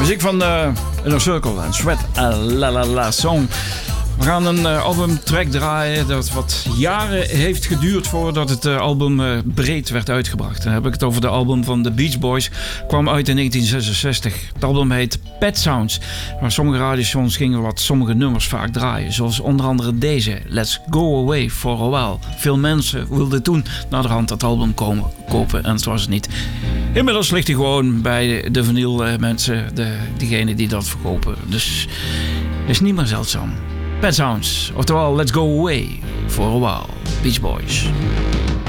Muziek van Inner Circle en Sweat La La La Song. We gaan een albumtrack draaien dat wat jaren heeft geduurd voordat het album breed werd uitgebracht. Dan heb ik het over de album van The Beach Boys. Kwam uit in 1966. Het album heet Pet Sounds. Maar sommige radiostations gingen wat sommige nummers vaak draaien. Zoals onder andere deze, Let's Go Away for a While. Veel mensen wilden toen naderhand dat album kopen en het was het niet. Inmiddels ligt hij gewoon bij de vinyl mensen, diegenen die dat verkopen. Dus is niet meer zeldzaam. Pet Sounds, oftewel Let's Go Away for a While, Beach Boys.